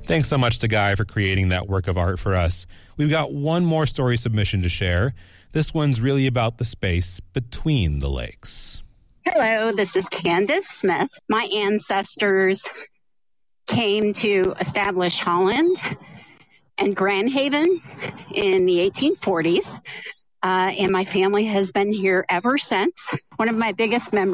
Thanks so much to Guy for creating that work of art for us. We've got one more story submission to share. This one's really about the space between the lakes. Hello, this is Candace Smith. My ancestors came to establish Holland and Grand Haven in the 1840s, and my family has been here ever since. One of my biggest memories